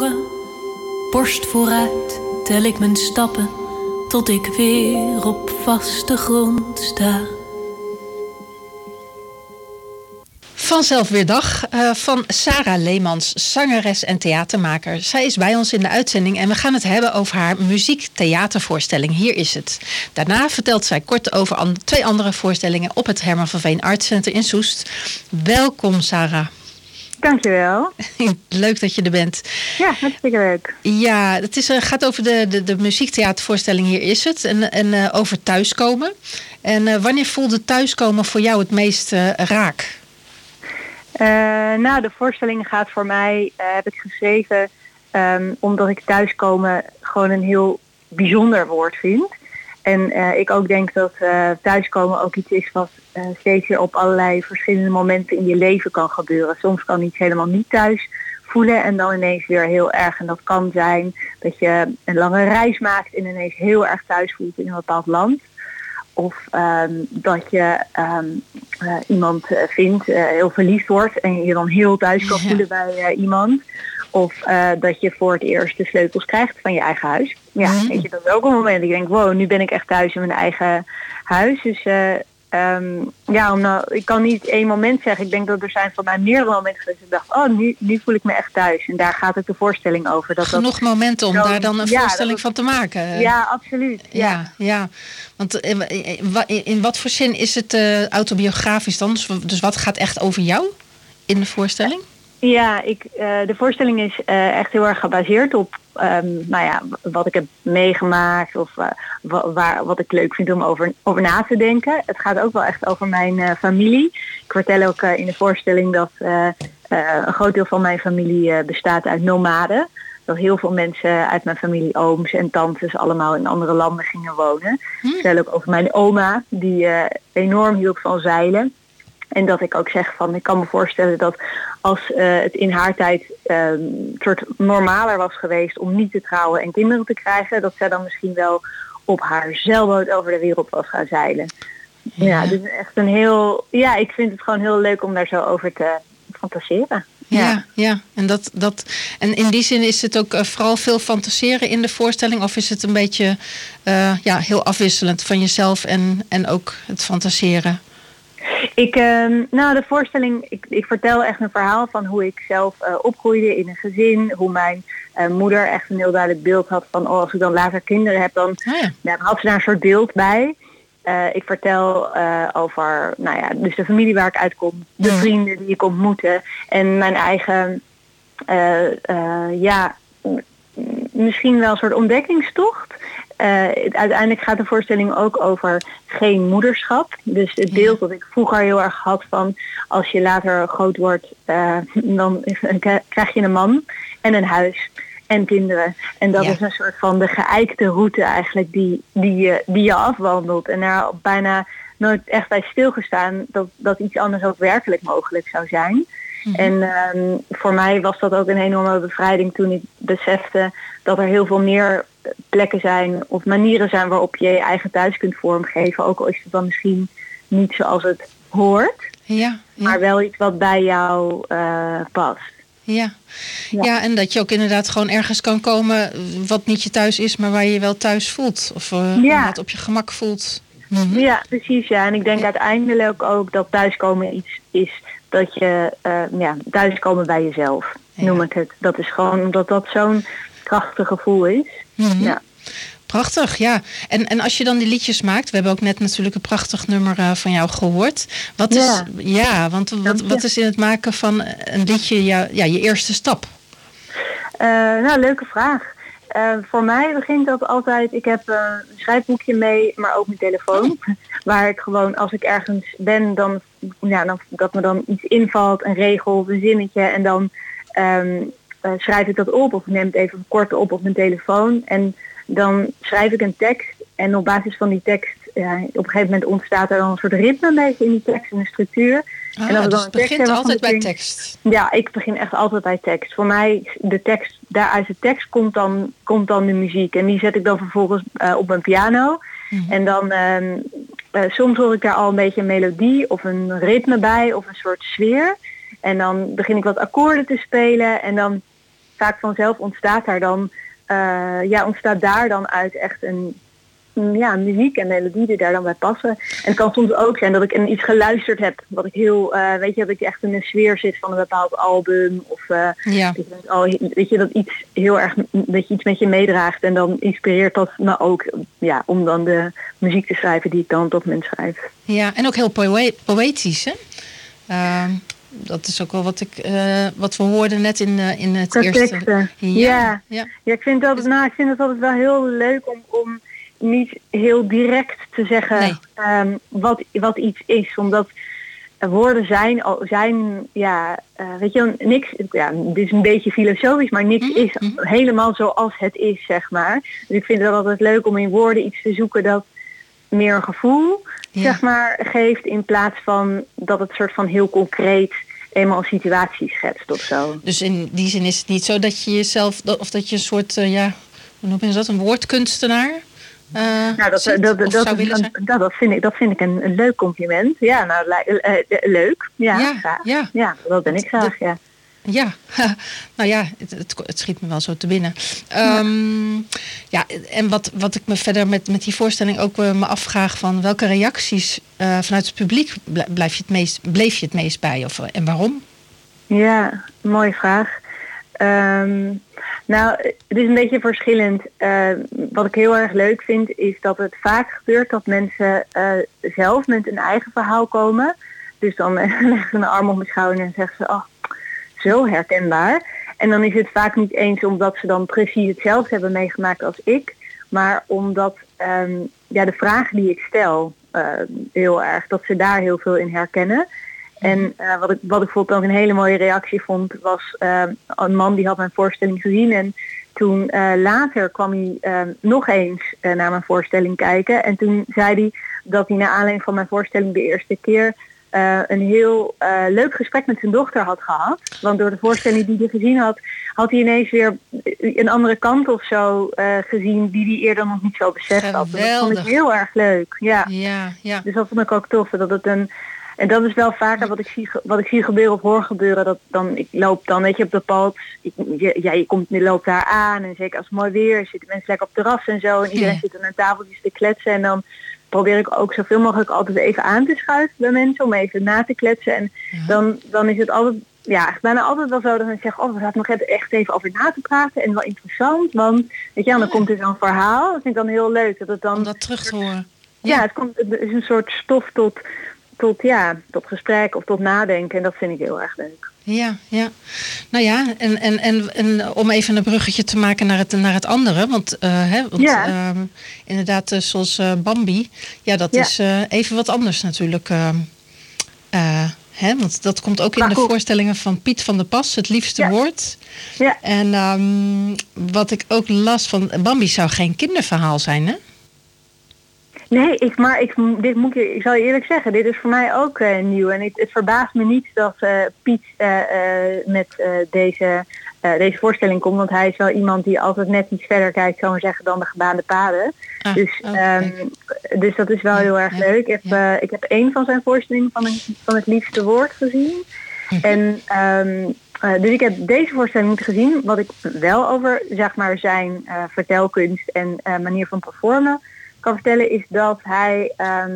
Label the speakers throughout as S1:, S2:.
S1: ogen, borst vooruit, tel ik mijn stappen tot ik weer op vaste grond sta.
S2: Vanzelf weer dag van Sarah Leemans, zangeres en theatermaker. Zij is bij ons in de uitzending en we gaan het hebben over haar muziektheatervoorstelling. Hier is het. Daarna vertelt zij kort over 2 andere voorstellingen op het Herman van Veen Arts Center in Soest. Welkom, Sarah.
S3: Dankjewel.
S2: Leuk dat je er bent.
S3: Ja, hartstikke leuk.
S2: Ja, het gaat over de muziektheatervoorstelling Hier is het en over thuiskomen. En wanneer voelde thuiskomen voor jou het meest raak?
S3: De voorstelling gaat voor mij, heb ik geschreven, omdat ik thuiskomen gewoon een heel bijzonder woord vind. En ik ook denk dat thuiskomen ook iets is wat steeds weer op allerlei verschillende momenten in je leven kan gebeuren. Soms kan iets helemaal niet thuis voelen en dan ineens weer heel erg. En dat kan zijn dat je een lange reis maakt en ineens heel erg thuis voelt in een bepaald land. Of dat je iemand vindt, heel verliefd wordt en je dan heel thuis kan voelen bij iemand. Of dat je voor het eerst de sleutels krijgt van je eigen huis. Ja, weet je, dat is ook een moment dat ik denk, wow, nu ben ik echt thuis in mijn eigen huis. Dus ik kan niet één moment zeggen. Ik denk dat er zijn voor mij meerdere momenten geweest. Ik dacht, nu voel ik me echt thuis. En daar gaat ook de voorstelling over.
S2: Genoeg momenten om daar dan een voorstelling van te maken.
S3: Ja, absoluut.
S2: Ja. Want in wat voor zin is het autobiografisch dan? Dus wat gaat echt over jou in de voorstelling?
S3: Ja, de voorstelling is echt heel erg gebaseerd op wat ik heb meegemaakt of wat ik leuk vind om over na te denken. Het gaat ook wel echt over mijn familie. Ik vertel ook in de voorstelling dat een groot deel van mijn familie bestaat uit nomaden. Dat heel veel mensen uit mijn familie, ooms en tantes, allemaal in andere landen gingen wonen. Ik vertel ook over mijn oma, die enorm hield van zeilen. En dat ik ook zeg van, ik kan me voorstellen dat als het in haar tijd soort normaler was geweest om niet te trouwen en kinderen te krijgen, dat zij dan misschien wel op haar zeilboot over de wereld was gaan zeilen. Ja, dus echt ik vind het gewoon heel leuk om daar zo over te fantaseren.
S2: Ja. En in die zin is het ook vooral veel fantaseren in de voorstelling, of is het een beetje heel afwisselend van jezelf en ook het fantaseren?
S3: De voorstelling, ik vertel echt een verhaal van hoe ik zelf opgroeide in een gezin. Hoe mijn moeder echt een heel duidelijk beeld had van, als ik dan later kinderen heb, dan had ze daar een soort beeld bij. Ik vertel over, dus de familie waar ik uitkom, de vrienden die ik ontmoette en mijn eigen, misschien wel een soort ontdekkingstocht. Uiteindelijk gaat de voorstelling ook over geen moederschap. Dus het beeld dat ik vroeger heel erg had van, als je later groot wordt, dan krijg je een man en een huis en kinderen. En dat is een soort van de geëikte route eigenlijk die je afwandelt. En daar bijna nooit echt bij stilgestaan dat iets anders ook werkelijk mogelijk zou zijn. En voor mij was dat ook een enorme bevrijding toen ik besefte dat er heel veel meer plekken zijn of manieren zijn waarop je je eigen thuis kunt vormgeven. Ook al is het dan misschien niet zoals het hoort, maar wel iets wat bij jou past.
S2: Ja, en dat je ook inderdaad gewoon ergens kan komen wat niet je thuis is, maar waar je je wel thuis voelt. Of wat op je gemak voelt.
S3: Ja, precies. Ja. En ik denk uiteindelijk ook dat thuiskomen iets is dat je thuiskomen bij jezelf, noem ik het. Dat is gewoon omdat dat zo'n krachtig gevoel is. Ja.
S2: Prachtig, ja. En als je dan die liedjes maakt, we hebben ook net natuurlijk een prachtig nummer van jou gehoord. Wat is in het maken van een liedje je eerste stap?
S3: Leuke vraag. Voor mij begint dat altijd, ik heb een schrijfboekje mee, maar ook mijn telefoon. Waar ik gewoon, als ik ergens ben, dan dat me dan iets invalt, een regel of een zinnetje. En dan schrijf ik dat op of neem het even kort op mijn telefoon. En dan schrijf ik een tekst. En op basis van die tekst, op een gegeven moment ontstaat er dan een soort ritme een beetje in die tekst en een structuur.
S2: En als dus het begint altijd bij tekst?
S3: Ja, ik begin echt altijd bij tekst. Voor mij, uit de tekst komt dan de muziek. En die zet ik dan vervolgens op mijn piano. En dan, soms hoor ik daar al een beetje een melodie of een ritme bij of een soort sfeer. En dan begin ik wat akkoorden te spelen. En dan vaak vanzelf ontstaat daar dan uit echt een muziek en melodie die daar dan bij passen. En het kan soms ook zijn dat ik iets geluisterd heb, wat ik heel, dat ik echt in een sfeer zit van een bepaald album. Of dat iets heel erg, dat je iets met je meedraagt en dan inspireert dat me ook om dan de muziek te schrijven die ik dan op dat moment schrijf.
S2: Ja, en ook heel poëtisch, hè? Dat is ook wel wat we hoorden net in het eerste.
S3: Ja, ik vind het altijd wel heel leuk om niet heel direct te zeggen wat iets is. Omdat woorden zijn niks. Ja, dit is een beetje filosofisch, maar niks is helemaal zoals het is, zeg maar. Dus ik vind het altijd leuk om in woorden iets te zoeken dat meer een gevoel, zeg maar, geeft, in plaats van dat het soort van heel concreet eenmaal een situatie schetst of zo. Dus
S2: in die zin is het niet zo dat je jezelf, of dat je een soort, hoe noem je dat, een woordkunstenaar?
S3: Dat vind ik een leuk compliment. Ja, leuk. Ja, dat ben ik graag, ja.
S2: Ja, nou ja, het schiet me wel zo te binnen. En wat ik me verder met die voorstelling ook me afvraag, van welke reacties vanuit het publiek bleef je het meest bij? En waarom?
S3: Ja, mooie vraag. Het is een beetje verschillend. Wat ik heel erg leuk vind, is dat het vaak gebeurt dat mensen zelf met een eigen verhaal komen. Dus dan leggen ze een arm op mijn schouder en zeggen ze, zo herkenbaar. En dan is het vaak niet eens omdat ze dan precies hetzelfde hebben meegemaakt als ik, maar omdat de vragen die ik stel heel erg, dat ze daar heel veel in herkennen. En wat ik bijvoorbeeld ook een hele mooie reactie vond, was een man die had mijn voorstelling gezien. En toen later kwam hij nog eens naar mijn voorstelling kijken. En toen zei hij dat hij naar aanleiding van mijn voorstelling de eerste keer een heel leuk gesprek met zijn dochter had gehad. Want door de voorstelling die hij gezien had, had hij ineens weer een andere kant of zo gezien die hij eerder nog niet zo beseft had. En dat vond ik heel erg leuk. Ja. Dus dat vond ik ook tof. En dat is wel vaker wat ik zie gebeuren of hoor gebeuren. Ik loop dan op de pad. Je loopt daar aan. En zeker als het mooi weer is, zitten mensen lekker op het terras en zo. En iedereen zit aan een tafeltjes te kletsen. En dan probeer ik ook zoveel mogelijk altijd even aan te schuiven bij mensen. Om even na te kletsen. En dan is het altijd, bijna altijd wel zo dat mensen zeggen, we zaten nog echt even over na te praten. En wel interessant. Want dan komt er zo'n verhaal. Dat vind ik dan heel leuk.
S2: Om dat terug te horen.
S3: Het is een soort stof tot gesprek of tot nadenken. En dat vind ik heel erg leuk.
S2: Ja. Nou ja, en om even een bruggetje te maken naar het andere. Want inderdaad, zoals Bambi. Ja, dat is even wat anders natuurlijk. Want dat komt ook in de voorstellingen van Piet van der Pas. Het liefste woord. Ja. En wat ik ook las van Bambi zou geen kinderverhaal zijn, hè?
S3: Nee, ik zal je eerlijk zeggen, dit is voor mij ook nieuw. En het verbaast me niet dat Piet met deze voorstelling komt. Want hij is wel iemand die altijd net iets verder kijkt, zou maar zeggen, dan de gebaande paden. Dus dat is wel heel erg leuk. Ik heb één van zijn voorstellingen van het liefste woord gezien. En dus ik heb deze voorstelling niet gezien. Wat ik wel over, zeg maar, zijn vertelkunst en manier van performen kan vertellen, is dat hij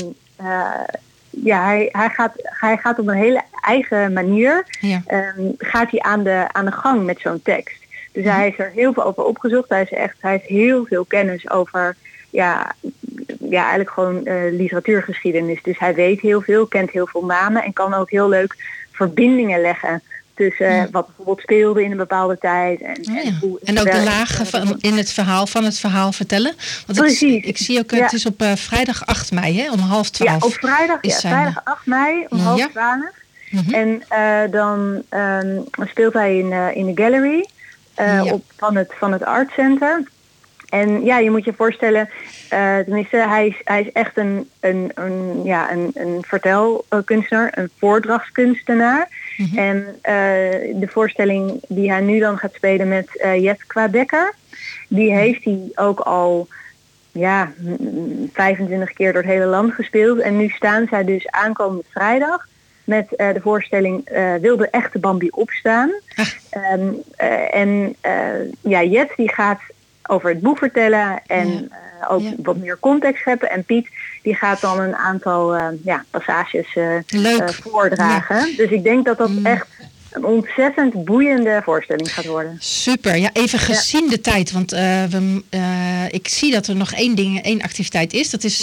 S3: gaat op een hele eigen manier gaat hij aan de gang met zo'n tekst. Dus hij heeft er heel veel over opgezocht. Hij heeft heel veel kennis over eigenlijk gewoon literatuurgeschiedenis. Dus hij weet heel veel, kent heel veel namen en kan ook heel leuk verbindingen leggen tussen wat bijvoorbeeld speelde in een bepaalde tijd.
S2: En ook de lagen in het verhaal vertellen. Want
S3: precies.
S2: Ik zie ook, het is op vrijdag 8 mei, hè, om 11:30.
S3: Ja, op vrijdag 8 mei om 11:30. En dan speelt hij in de gallery van het Art Center. En je moet je voorstellen, tenminste, hij is echt een vertelkunstenaar, een voordrachtskunstenaar. En de voorstelling die hij nu dan gaat spelen met Jetka Dekker, die heeft hij ook al 25 keer door het hele land gespeeld. En nu staan zij dus aankomende vrijdag met de voorstelling Wil de echte Bambi opstaan? Jet die gaat over het boek vertellen en ook wat meer context scheppen. En Piet die gaat dan een aantal passages voordragen. Ja. Dus ik denk dat dat echt een ontzettend boeiende voorstelling gaat worden.
S2: Super. Ja, even gezien de tijd. Want ik zie dat er nog één activiteit is. Dat is